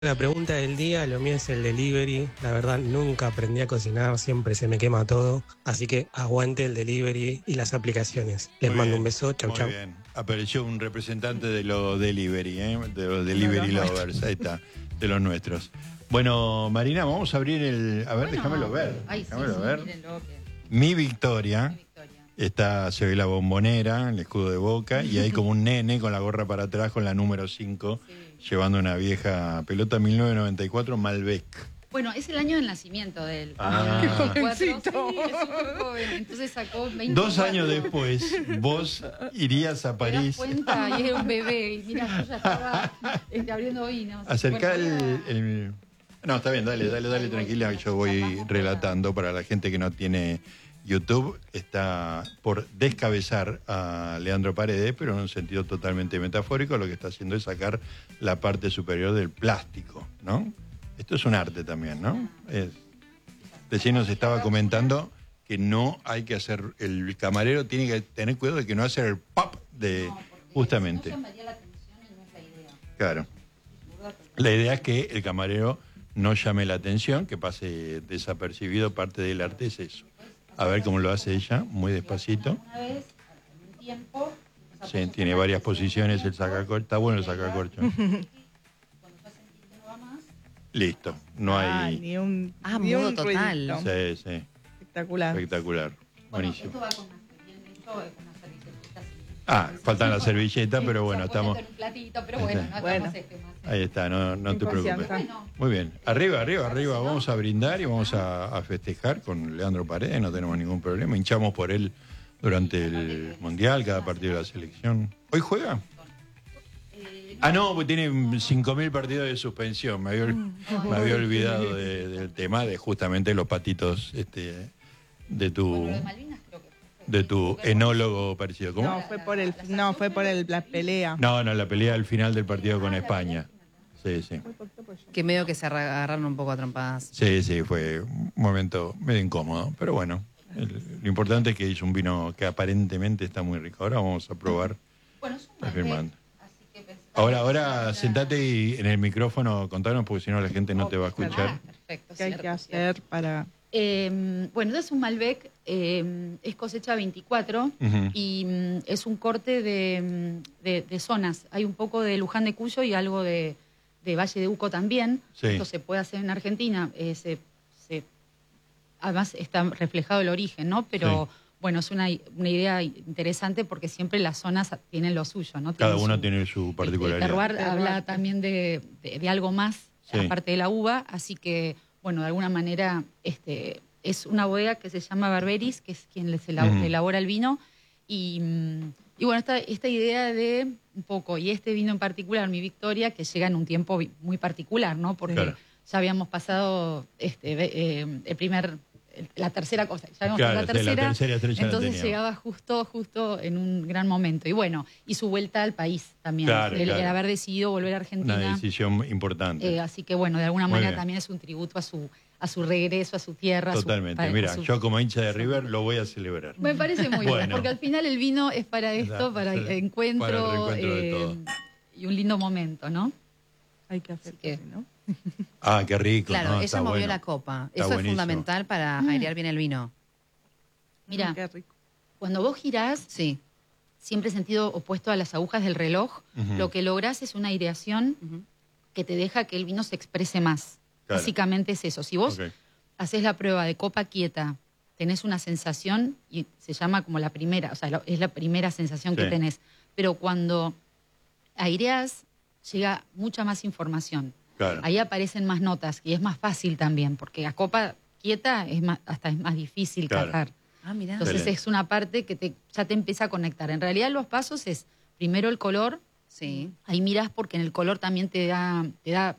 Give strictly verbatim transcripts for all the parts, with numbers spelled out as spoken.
La pregunta del día, lo mío es el delivery. La verdad, nunca aprendí a cocinar, siempre se me quema todo. Así que aguante el delivery y las aplicaciones. Les Muy mando bien, un beso, chau, muy chau. bien. Apareció un representante de los delivery, ¿eh? De los delivery De los lovers, ahí está, de los nuestros. Bueno, Marina, vamos a abrir el... A ver, Bueno, déjamelo ver. ay, sí, déjamelo sí, ver. mírenlo, que- Mi Victoria. Mi Victoria. Está, se ve la bombonera, el escudo de Boca, y hay como un nene con la gorra para atrás, con la número cinco, Sí. llevando una vieja pelota mil novecientos noventa y cuatro Malbec. Bueno, es el año del nacimiento de él. Ah. Qué jovencito. Sí, es súper joven. Entonces sacó veinticuatro. Dos años después, vos irías a ¿Te das París. cuenta? Y era un bebé. Y mira, yo ya estaba este, abriendo vinos. Acercar Bueno, el, el... No, está bien, dale, dale, dale, tranquila, yo voy relatando para la gente que no tiene YouTube. Está por descabezar a Leandro Paredes, pero en un sentido totalmente metafórico. Lo que está haciendo es sacar la parte superior del plástico, ¿no? Esto es un arte también, ¿no? Es... Recién nos estaba comentando que no hay que hacer, el camarero tiene que tener cuidado de que no hacer el pop de... no, porque Justamente. No llamaría la atención y no es la idea. Claro. La idea es que el camarero no llame la atención, que pase desapercibido. Parte del arte es eso. A ver cómo lo hace ella, muy despacito. Una vez, en un tiempo. Sí, tiene varias posiciones el sacacorcho. Está bueno el sacacorcho. Cuando ya sentís que no va más. Listo, no Ah, hay... ni un, Ah, ni mudo un total. ruidito. Sí, sí, Espectacular. espectacular. Bueno, Buenísimo. esto va con una, bien hecho, con una servilleta así. Ah, faltan las servilletas, Sí, pero bueno, se apoya estamos... en un platito, pero bueno, no Bueno. hagamos este más. Ahí está, no, no Sin te preocupes. confianza. Muy bien, arriba, arriba, arriba, vamos a brindar y vamos a, a festejar con Leandro Paredes, no tenemos ningún problema, hinchamos por él durante el Mundial, cada partido de la selección. ¿Hoy juega? Ah, no, porque tiene cinco mil partidos de suspensión, me había, ol- me había olvidado de- del tema de justamente los patitos este, de tu, Bueno, lo de Malvinas creo que fue. de tu enólogo parecido. ¿Cómo? No, fue por el, no, fue por el, la pelea. No, no, la pelea al final del partido con España. Sí, sí. Que medio que se agarraron un poco a trompadas. Sí, sí, fue un momento medio incómodo, pero bueno, el- lo importante es que hizo un vino que aparentemente está muy rico. Ahora vamos a probar. Bueno, es un Está Malbec, firmando. así que pensé- Ahora, ahora sentate y en el micrófono contanos, porque si no la gente no te va a Ah, escuchar. perfecto, ¿Qué hay cierto, que cierto. hacer para...? Eh, bueno, es un Malbec, eh, es cosecha veinticuatro Ujú. y mm, es un corte de, mm, de- de zonas. Hay un poco de Luján de Cuyo y algo de, de Valle de Uco también. Sí. Esto se puede hacer en Argentina. eh, se- se- además está reflejado el origen, ¿no? Pero Sí. bueno, es una, una idea interesante porque siempre las zonas tienen lo suyo, ¿no? Cada Tienen uno su- tiene su el particularidad. terroir Terroir. habla también de, de- de algo más, Sí. aparte de la uva, así que, bueno, de alguna manera este, es una bodega que se llama Barberis, que es quien les elabora, Ujú. elabora el vino, y, mm, y bueno, esta, esta idea de un poco, y este vino en particular, mi Victoria, que llega en un tiempo vi- muy particular, ¿no? Porque Claro. ya habíamos pasado este, ve- eh, el primer... La tercera cosa, ya habíamos Claro, pasado sí, la tercera estrella la entonces teníamos. llegaba justo, justo en un gran momento. Y bueno, y su vuelta al país también. Claro, el, el claro. haber decidido volver a Una Argentina. decisión importante. Eh, así que bueno, de alguna Muy manera bien. también es un tributo a su, a su regreso, a su tierra. a su- Totalmente. a- a Mira, su- yo como hincha de River lo voy a celebrar. Me parece muy Bueno. bien, porque al final el vino es para esto, Exacto, para el sí, encuentro, para el reencuentro de eh, todo. y un lindo momento, ¿no? Hay que hacer, que- así, ¿no? Ah, qué rico. Claro, ¿no? ella Está movió bueno. la copa. Está Eso buenísimo. es fundamental para Mm. airear bien el vino. Mira, Mm, qué rico. cuando vos girás, Sí. siempre sentido opuesto a las agujas del reloj, Ujú. lo que lográs es una aireación Ujú. que te deja que el vino se exprese más. Claro. Básicamente es eso. Si vos Ok. haces la prueba de copa quieta, tenés una sensación y se llama como la primera, o sea, lo- es la primera sensación Sí. que tenés. Pero cuando aireás, llega mucha más información. Claro. Ahí aparecen más notas y es más fácil también, porque a copa quieta es más, hasta es más difícil Claro. catar. Ah, mira. Entonces Excelente. es una parte que te, ya te empieza a conectar. En realidad los pasos es primero el color, Sí. ahí mirás porque en el color también te da, te da,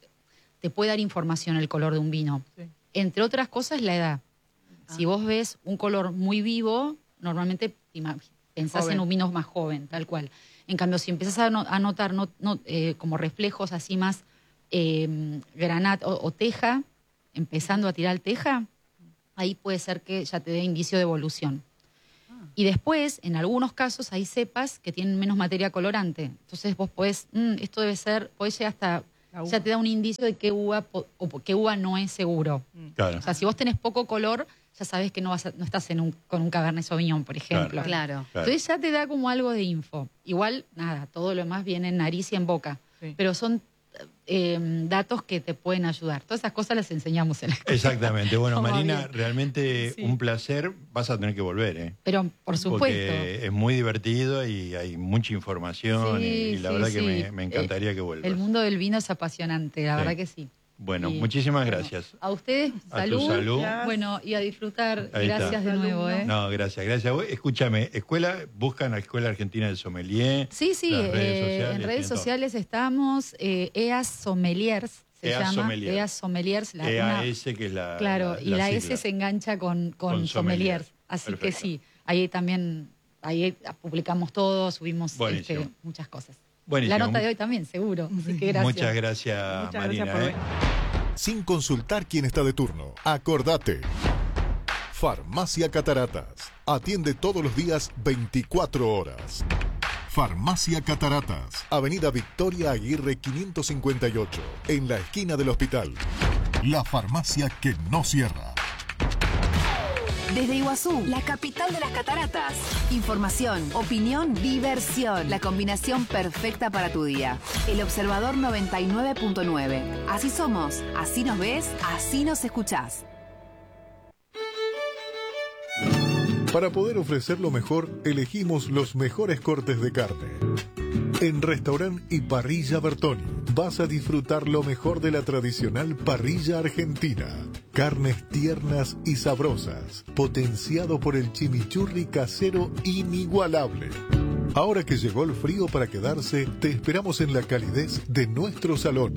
te puede dar información el color de un vino. Sí. Entre otras cosas, la edad. Si vos ves un color muy vivo, normalmente te ima- pensás Joven. en un vino más joven, tal cual. En cambio, si empezás a, no- a notar no, no, eh, como reflejos así más eh, granat o, o teja, empezando a tirar teja, ahí puede ser que ya te dé indicio de evolución. Y después, en algunos casos, hay cepas que tienen menos materia colorante. Entonces vos podés, mm, esto debe ser, podés llegar hasta La uva. ya te da un indicio de qué uva po- o po- qué uva no es seguro. Claro. O sea, si vos tenés poco color, ya sabés que no vas a- no estás en un, con un Cabernet Sauvignon, por ejemplo. Claro. Claro. Entonces ya te da como algo de info. Igual, nada, todo lo demás viene en nariz y en boca. Sí. Pero son eh, datos que te pueden ayudar. Todas esas cosas las enseñamos en la escuela. Exactamente. Bueno, Cómo Marina, bien. realmente Sí. un placer. Vas a tener que volver, ¿eh? Pero por supuesto. Porque es muy divertido y hay mucha información Sí, y, y la sí, verdad que sí. me, me encantaría Eh, que vuelvas. El mundo del vino es apasionante, la Sí. verdad que sí. Bueno, Y- muchísimas gracias. A ustedes, A tu salud. salud. Bueno, y a disfrutar. Ahí está. Gracias de nuevo, ¿eh? No, gracias, gracias. Vos, escúchame, escuela, buscan a Escuela Argentina del Sommelier. Sí, sí, las redes eh, sociales, en redes tienen todo. sociales estamos, eh, E A S Sommeliers se E A S llama. Sommelier. E A S Sommeliers. la- E una- A S, que es la. Claro, y la S sigla. se engancha con, con, Con sommelier. sommeliers. Así que Perfecto. sí, ahí también, ahí publicamos todo, subimos Buenísimo. este, muchas cosas. Buenísimo. La nota de hoy también, seguro. Así que gracias. Muchas gracias, Muchas Marina. gracias por ¿eh? venir. Sin consultar quién está de turno. Acordate. Farmacia Cataratas. Atiende todos los días veinticuatro horas. Farmacia Cataratas. Avenida Victoria Aguirre quinientos cincuenta y ocho. En la esquina del hospital. La farmacia que no cierra. Desde Iguazú, la capital de las cataratas. Información, opinión, diversión. La combinación perfecta para tu día. El Observador noventa y nueve punto nueve. Así somos, así nos ves, así nos escuchás. Para poder ofrecer lo mejor, elegimos los mejores cortes de carne. En Restaurant y Parrilla Bertoni vas a disfrutar lo mejor de la tradicional parrilla argentina. Carnes tiernas y sabrosas, potenciado por el chimichurri casero inigualable. Ahora que llegó el frío para quedarse, te esperamos en la calidez de nuestro salón.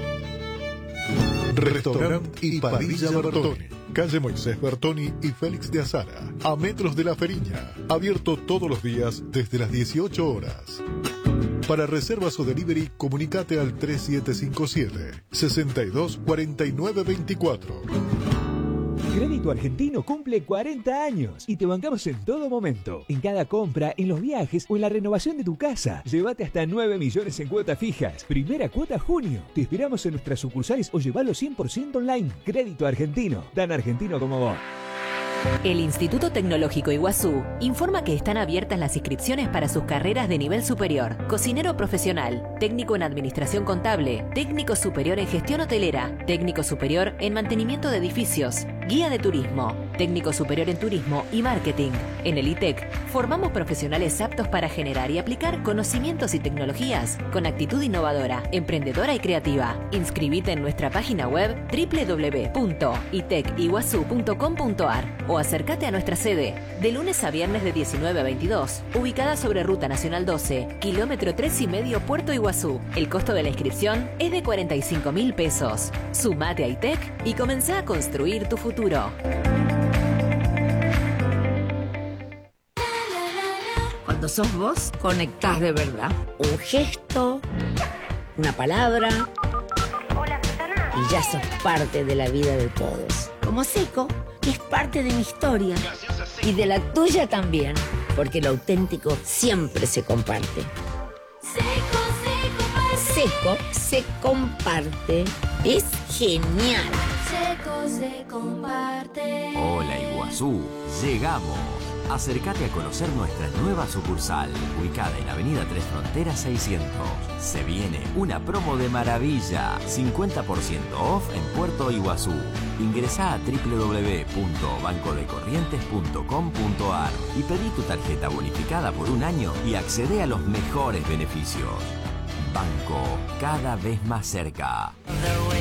Restaurant y Parrilla Bertoni. Calle Moisés Bertoni y Félix de Azara, a metros de La Feriña. Abierto todos los días desde las dieciocho horas. Para reservas o delivery, comunicate al tres siete cinco siete, seis dos cuatro nueve dos cuatro. Crédito Argentino cumple cuarenta años y te bancamos en todo momento. En cada compra, en los viajes o en la renovación de tu casa. Llévate hasta nueve millones en cuotas fijas. Primera cuota junio. Te esperamos en nuestras sucursales o llevalo cien por ciento online. Crédito Argentino. Tan argentino como vos. El Instituto Tecnológico Iguazú informa que están abiertas las inscripciones para sus carreras de nivel superior. Cocinero profesional, técnico en administración contable, técnico superior en gestión hotelera, técnico superior en mantenimiento de edificios, guía de turismo, técnico superior en turismo y marketing. En el I T E C formamos profesionales aptos para generar y aplicar conocimientos y tecnologías con actitud innovadora, emprendedora y creativa. Inscribite en nuestra página web doble u doble u doble u punto i t e c iguazú punto com punto a r o acércate a nuestra sede de lunes a viernes de diecinueve a veintidós, ubicada sobre Ruta Nacional doce, kilómetro tres y medio, Puerto Iguazú. El costo de la inscripción es de cuarenta y cinco mil pesos. Sumate a I T E C y comenzá a construir tu futuro. Cuando sos vos, conectás de verdad. Un gesto, una palabra, y ya sos parte de la vida de todos. Como Seco, que es parte de mi historia. Y de la tuya también, porque lo auténtico siempre se comparte. Seco se comparte. Es genial. Seco se comparte. Hola Iguazú, llegamos. Acércate a conocer nuestra nueva sucursal, ubicada en Avenida Tres Fronteras seiscientos. Se viene una promo de maravilla, cincuenta por ciento off en Puerto Iguazú. Ingresá a doble u doble u doble u punto banco de corrientes punto com punto a r y pedí tu tarjeta bonificada por un año y accede a los mejores beneficios. Banco, cada vez más cerca.